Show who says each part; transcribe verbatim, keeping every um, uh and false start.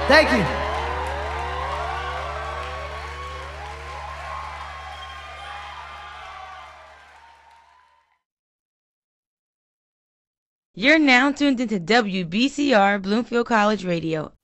Speaker 1: Thank you.
Speaker 2: You're now tuned into W B C R Bloomfield College Radio,